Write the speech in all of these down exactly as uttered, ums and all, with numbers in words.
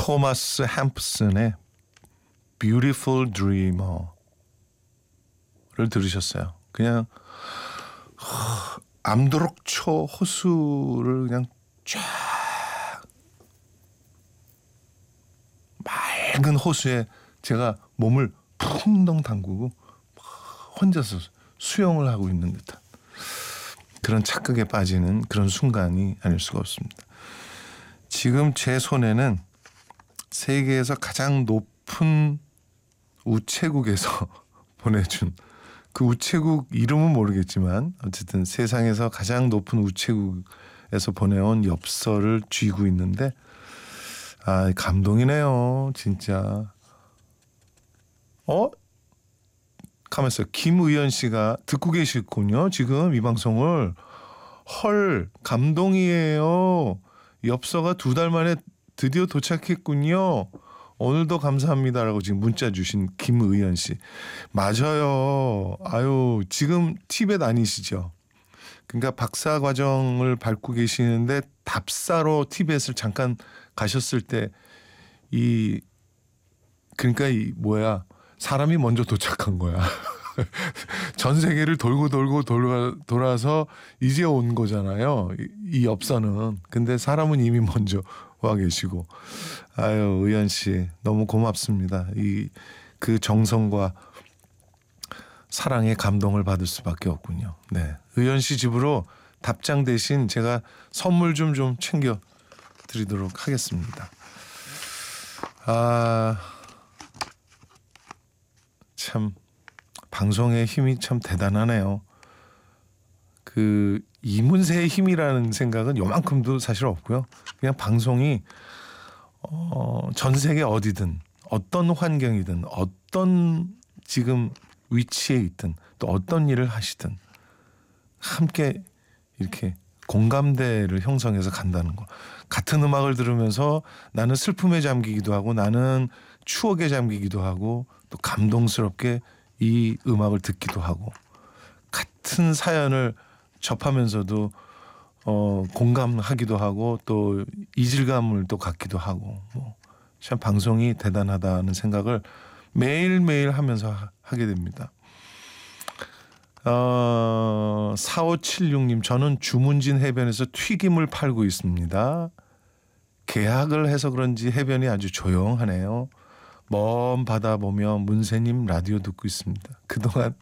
토마스 햄프슨의 Beautiful Dreamer를 들으셨어요. 그냥 허, 암드록초 호수를 그냥 쫙 맑은 호수에 제가 몸을 풍덩 담그고 혼자서 수영을 하고 있는 듯한 그런 착각에 빠지는 그런 순간이 아닐 수가 없습니다. 지금 제 손에는 세계에서 가장 높은 우체국에서 보내준 그 우체국 이름은 모르겠지만 어쨌든 세상에서 가장 높은 우체국에서 보내온 엽서를 쥐고 있는데 아 감동이네요 진짜. 어? 가만있어요. 김의연 씨가 듣고 계시군요. 지금 이 방송을. 헐 감동이에요. 엽서가 두 달 만에 드디어 도착했군요. 오늘도 감사합니다라고 지금 문자 주신 김의연 씨. 맞아요. 아유 지금 티벳 아니시죠? 그러니까 박사 과정을 밟고 계시는데 답사로 티벳을 잠깐 가셨을 때 이 그러니까 이 뭐야 사람이 먼저 도착한 거야. 전 세계를 돌고 돌고 돌아, 돌아서 이제 온 거잖아요. 이, 이 엽서는. 근데 사람은 이미 먼저 와 계시고. 아유 의연 씨 너무 고맙습니다. 이 그 정성과 사랑의 감동을 받을 수밖에 없군요. 네, 의연 씨 집으로 답장 대신 제가 선물 좀 좀 챙겨 드리도록 하겠습니다. 아, 참 방송의 힘이 참 대단하네요. 그 이문세의 힘이라는 생각은 요만큼도 사실 없고요. 그냥 방송이 어, 전 세계 어디든 어떤 환경이든 어떤 지금 위치에 있든 또 어떤 일을 하시든 함께 이렇게 공감대를 형성해서 간다는 거. 같은 음악을 들으면서 나는 슬픔에 잠기기도 하고 나는 추억에 잠기기도 하고 또 감동스럽게 이 음악을 듣기도 하고 같은 사연을 접하면서도 어, 공감하기도 하고 또 이질감을 또 갖기도 하고 뭐 참 방송이 대단하다는 생각을 매일매일 하면서 하, 하게 됩니다. 어, 사오칠육 님 저는 주문진 해변에서 튀김을 팔고 있습니다. 개학을 해서 그런지 해변이 아주 조용하네요. 먼 바다 보며 문세님 라디오 듣고 있습니다. 그동안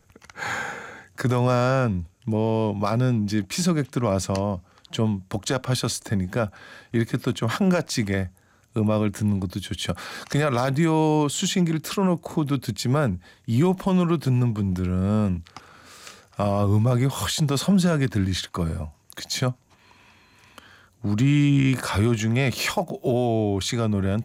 그동안 뭐 많은 이제 피서객들 와서 좀 복잡하셨을 테니까 이렇게 또 좀 한가지게 음악을 듣는 것도 좋죠. 그냥 라디오 수신기를 틀어놓고도 듣지만 이어폰으로 듣는 분들은 아, 음악이 훨씬 더 섬세하게 들리실 거예요. 그렇죠? 우리 가요 중에 혁오 씨가 노래한